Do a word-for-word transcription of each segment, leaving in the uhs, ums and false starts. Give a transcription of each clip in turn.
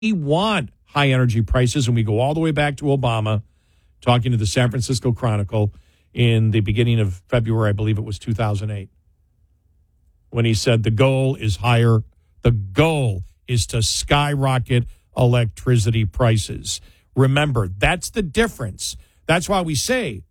we want high energy prices, and we go all the way back to Obama talking to the San Francisco Chronicle in the beginning of February, I believe it was two thousand eight, when he said the goal is higher. The goal is to skyrocket electricity prices. Remember, that's the difference. That's why we say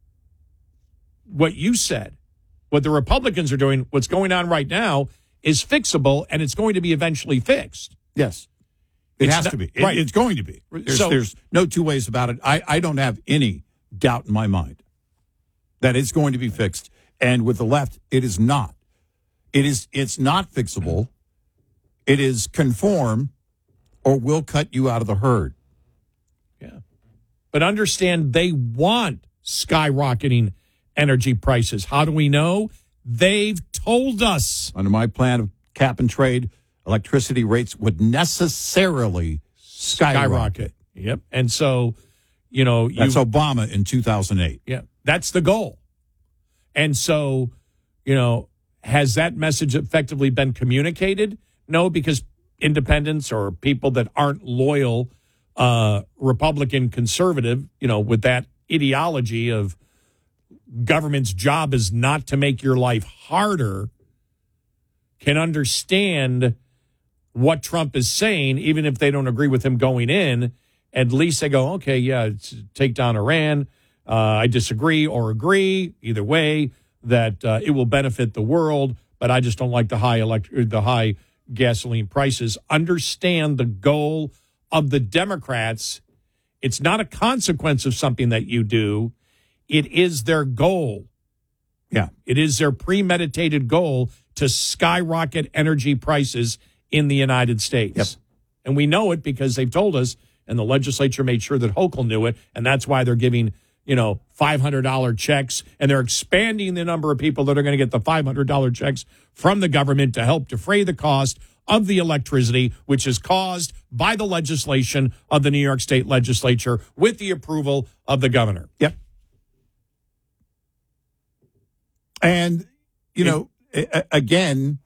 what you said, what the Republicans are doing, what's going on right now is fixable, and it's going to be eventually fixed. Yes. It It's has not- to be. It- right. It's going to be. There's, So- there's no two ways about it. I, I don't have any doubt in my mind that it's going to be fixed. And with the left, it is not. It is. It's not fixable. It is conform or we'll cut you out of the herd. Yeah. But understand they want skyrocketing energy prices. How do we know? They've told us. Under my plan of cap and trade, electricity rates would necessarily skyrocket. Skyrocket. Yep. And so, you know, you, That's Obama in two thousand eight. yeah, that's the goal. And so, you know, has that message effectively been communicated? No, because independents or people that aren't loyal, uh, Republican conservative, you know, with that ideology of government's job is not to make your life harder, can understand what Trump is saying, even if they don't agree with him going in. At least they go, okay, yeah, it's take down Iran. Uh, I disagree or agree. Either way, that uh, it will benefit the world, but I just don't like the high elect- the high gasoline prices. Understand the goal of the Democrats. It's not a consequence of something that you do. It is their goal. Yeah. It is their premeditated goal to skyrocket energy prices in the United States. Yep. And we know it because they've told us, and the legislature made sure that Hochul knew it, and that's why they're giving, you know, five hundred dollars checks, and they're expanding the number of people that are going to get the five hundred dollars checks from the government to help defray the cost of the electricity, which is caused by the legislation of the New York State Legislature with the approval of the governor. Yep. And, you know, a- a- again,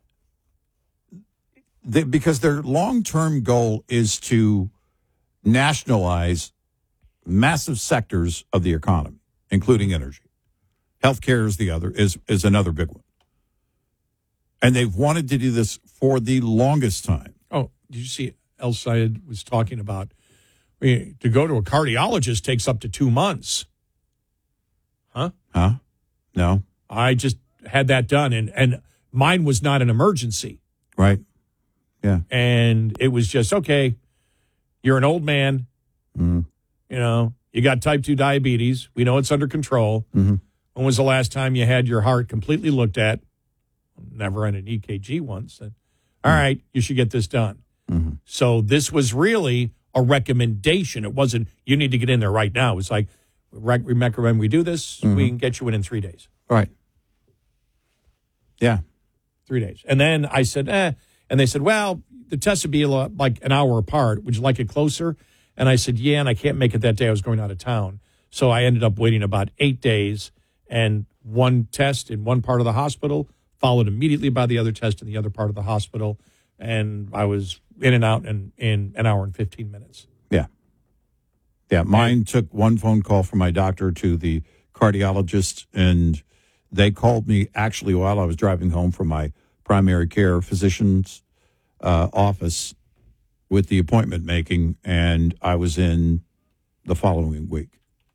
the, because their long-term goal is to nationalize massive sectors of the economy, including energy. Healthcare is the other, is, is another big one. And they've wanted to do this for the longest time. Oh, did you see El Sayed was talking about I mean, to go to a cardiologist takes up to two months. Huh? Huh? No. I just had that done, and, and mine was not an emergency. Right. Yeah. And it was just, okay, you're an old man. Mm. You know, you got type two diabetes. We know it's under control. Mm-hmm. When was the last time you had your heart completely looked at? Never on an E K G once. And, all right, you should get this done. Mm-hmm. So this was really a recommendation. It wasn't, you need to get in there right now. It was like, we recommend we do this. Mm-hmm. We can get you in in three days. Right. Yeah. Three days. And then I said, eh. And they said, well, the tests would be a lot, like an hour apart. Would you like it closer? And I said, yeah, and I can't make it that day. I was going out of town. So I ended up waiting about eight days and one test in one part of the hospital, followed immediately by the other test in the other part of the hospital. And I was in and out in, in an hour and fifteen minutes. Yeah. Yeah. Mine took one phone call from my doctor to the cardiologist, and they called me actually while I was driving home from my primary care physician's uh, office with the appointment making, and I was in the following week.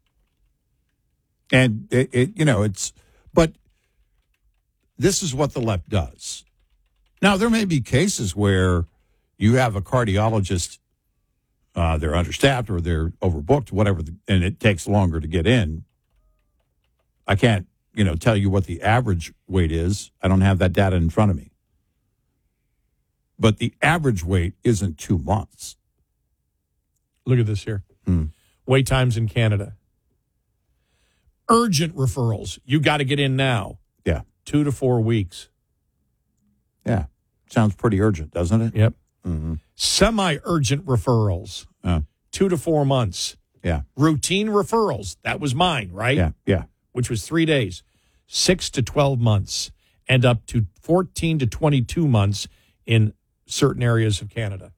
And it, it you know, it's, but this is what the left does. Now, there may be cases where you have a cardiologist, uh, they're understaffed or they're overbooked, whatever, and it takes longer to get in. I can't, you know, tell you what the average wait is. I don't have that data in front of me. But the average wait isn't two months. Look at this here. Hmm. Wait times in Canada. Urgent referrals. You got to get in now. Yeah. Two to four weeks. Yeah. Sounds pretty urgent, doesn't it? Yep. Mm-hmm. Semi-urgent referrals. Uh, Two to four months. yeah. Routine referrals. That was mine, right? Yeah. Yeah. Which was three days. Six to twelve months. And up to fourteen to twenty-two months in certain areas of Canada.